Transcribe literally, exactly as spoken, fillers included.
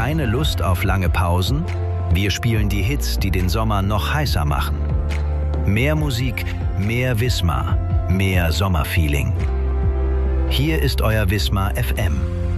Keine Lust auf lange Pausen? Wir spielen die Hits, die den Sommer noch heißer machen. Mehr Musik, mehr Wismar, mehr Sommerfeeling. Hier ist euer Wismar F M.